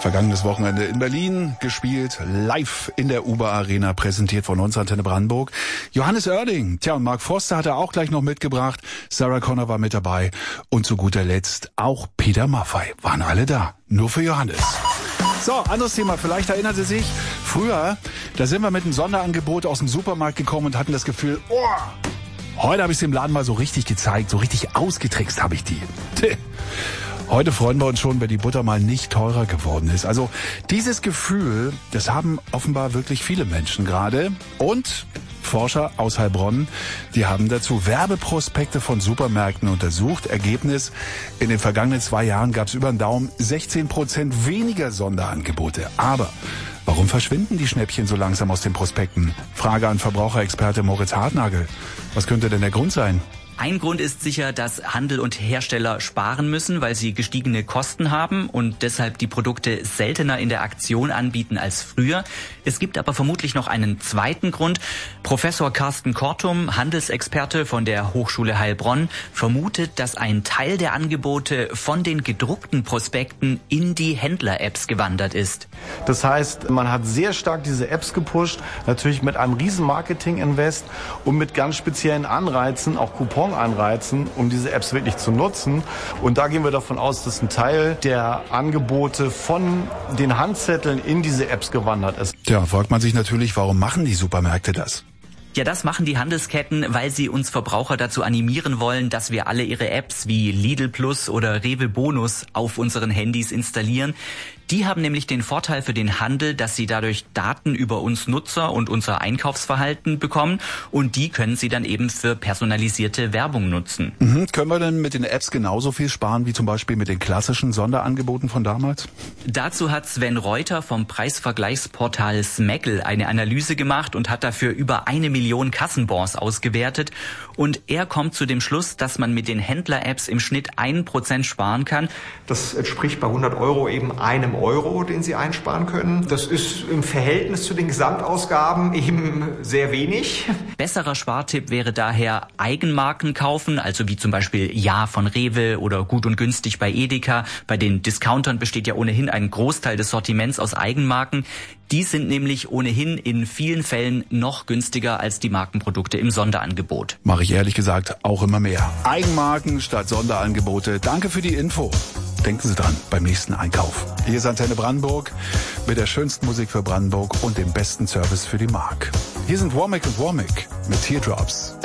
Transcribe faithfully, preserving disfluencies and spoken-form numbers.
Vergangenes Wochenende in Berlin gespielt, live in der Uber Arena, präsentiert von uns, Antenne Brandenburg. Johannes Oerding, tja, und Mark Forster hat er auch gleich noch mitgebracht. Sarah Connor war mit dabei. Und zu guter Letzt auch Peter Maffay. Waren alle da. Nur für Johannes. So, anderes Thema. Vielleicht erinnern Sie sich, früher, da sind wir mit einem Sonderangebot aus dem Supermarkt gekommen und hatten das Gefühl, oh, heute habe ich es dem Laden mal so richtig gezeigt, so richtig ausgetrickst habe ich die. Heute freuen wir uns schon, wenn die Butter mal nicht teurer geworden ist. Also dieses Gefühl, das haben offenbar wirklich viele Menschen gerade. Und Forscher aus Heilbronn, die haben dazu Werbeprospekte von Supermärkten untersucht. Ergebnis, in den vergangenen zwei Jahren gab es über den Daumen sechzehn Prozent weniger Sonderangebote. Aber warum verschwinden die Schnäppchen so langsam aus den Prospekten? Frage an Verbraucherexperte Moritz Hartnagel. Was könnte denn der Grund sein? Ein Grund ist sicher, dass Handel und Hersteller sparen müssen, weil sie gestiegene Kosten haben und deshalb die Produkte seltener in der Aktion anbieten als früher. Es gibt aber vermutlich noch einen zweiten Grund. Professor Carsten Kortum, Handelsexperte von der Hochschule Heilbronn, vermutet, dass ein Teil der Angebote von den gedruckten Prospekten in die Händler-Apps gewandert ist. Das heißt, man hat sehr stark diese Apps gepusht, natürlich mit einem riesen Marketing-Invest und mit ganz speziellen Anreizen, auch Coupon anreizen, um diese Apps wirklich zu nutzen. Und da gehen wir davon aus, dass ein Teil der Angebote von den Handzetteln in diese Apps gewandert ist. Tja, fragt man sich natürlich, warum machen die Supermärkte das? Ja, das machen die Handelsketten, weil sie uns Verbraucher dazu animieren wollen, dass wir alle ihre Apps wie Lidl Plus oder Rewe Bonus auf unseren Handys installieren. Die haben nämlich den Vorteil für den Handel, dass sie dadurch Daten über uns Nutzer und unser Einkaufsverhalten bekommen und die können sie dann eben für personalisierte Werbung nutzen. Mhm. Können wir denn mit den Apps genauso viel sparen wie zum Beispiel mit den klassischen Sonderangeboten von damals? Dazu hat Sven Reuter vom Preisvergleichsportal Smaggle eine Analyse gemacht und hat dafür über eine Million Kassenbons ausgewertet. Und er kommt zu dem Schluss, dass man mit den Händler-Apps im Schnitt ein Prozent sparen kann. Das entspricht bei hundert Euro eben einem Euro, den Sie einsparen können. Das ist im Verhältnis zu den Gesamtausgaben eben sehr wenig. Besserer Spartipp wäre daher Eigenmarken kaufen, also wie zum Beispiel Ja von Rewe oder Gut und Günstig bei Edeka. Bei den Discountern besteht ja ohnehin ein Großteil des Sortiments aus Eigenmarken. Die sind nämlich ohnehin in vielen Fällen noch günstiger als die Markenprodukte im Sonderangebot. Mache ich ehrlich gesagt auch immer mehr. Eigenmarken statt Sonderangebote. Danke für die Info. Denken Sie dran beim nächsten Einkauf. Hier ist Antenne Brandenburg mit der schönsten Musik für Brandenburg und dem besten Service für die Mark. Hier sind Womack und Womack mit Teardrops.